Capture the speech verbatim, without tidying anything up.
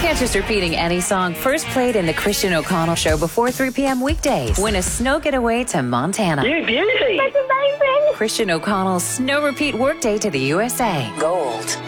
can't just repeating any song first played in the Christian O'Connell Show before three p.m. weekdays. Win a snow getaway to Montana. You beauty. Christian O'Connell's snow repeat workday to the U S A. Gold